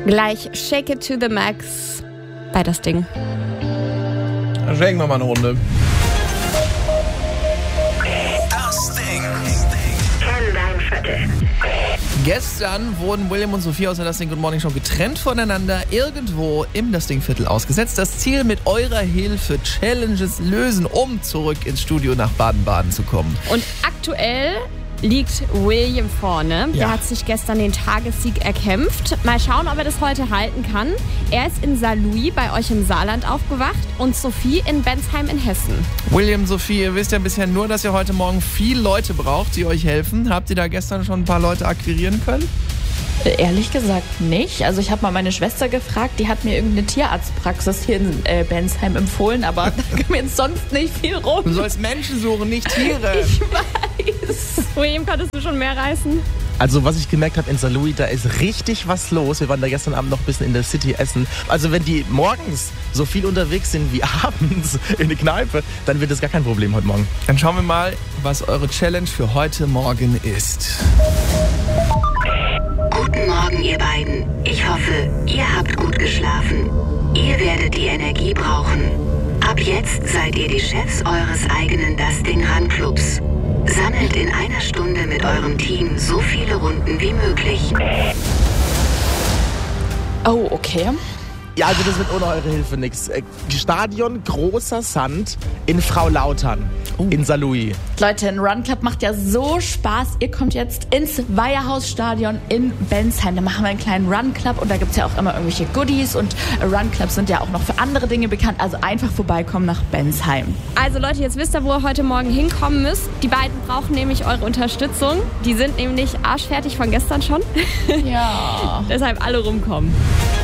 Gleich Shake It to the Max bei das Ding. Dann shaken wir mal eine Runde. Das Ding. Kenn dein Viertel. Gestern wurden William und Sophie aus der Das Ding Good Morning Show getrennt voneinander irgendwo im Das Ding Viertel ausgesetzt. Das Ziel: mit eurer Hilfe Challenges lösen, um zurück ins Studio nach Baden-Baden zu kommen. Und aktuell liegt William vorne. Ja. Der hat sich gestern den Tagessieg erkämpft. Mal schauen, ob er das heute halten kann. Er ist in Saarlouis bei euch im Saarland aufgewacht und Sophie in Bensheim in Hessen. William, Sophie, ihr wisst ja bisher nur, dass ihr heute Morgen viele Leute braucht, die euch helfen. Habt ihr da gestern schon ein paar Leute akquirieren können? Ehrlich gesagt nicht. Also ich habe mal meine Schwester gefragt, die hat mir irgendeine Tierarztpraxis hier in Bensheim empfohlen, aber da kam jetzt sonst nicht viel rum. Du sollst Menschen suchen, nicht Tiere. Ich weiß. William, konntest du schon mehr reißen? Also was ich gemerkt habe in Saarlouis, da ist richtig was los. Wir waren da gestern Abend noch ein bisschen in der City essen. Also wenn die morgens so viel unterwegs sind wie abends in der Kneipe, dann wird das gar kein Problem heute Morgen. Dann schauen wir mal, was eure Challenge für heute Morgen ist. Guten Morgen, ihr beiden. Ich hoffe, ihr habt gut geschlafen. Ihr werdet die Energie brauchen. Ab jetzt seid ihr die Chefs eures eigenen Das Ding Run Clubs. Sammelt in einer Stunde mit eurem Team so viele Runden wie möglich. Oh, okay. Ja, also das wird ohne eure Hilfe nichts. Stadion Großer Sand in Fraulautern in Saarlouis. Leute, ein Run Club macht ja so Spaß. Ihr kommt jetzt ins Weiherhaus-Stadion in Bensheim. Da machen wir einen kleinen Run Club und da gibt es ja auch immer irgendwelche Goodies und Run Clubs sind ja auch noch für andere Dinge bekannt. Also einfach vorbeikommen nach Bensheim. Also Leute, jetzt wisst ihr, wo ihr heute Morgen hinkommen müsst. Die beiden brauchen nämlich eure Unterstützung. Die sind nämlich arschfertig von gestern schon. Ja. Deshalb alle rumkommen.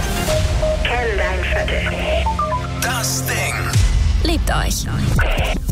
Kenn dein Viertel. Das Ding. Liebt euch.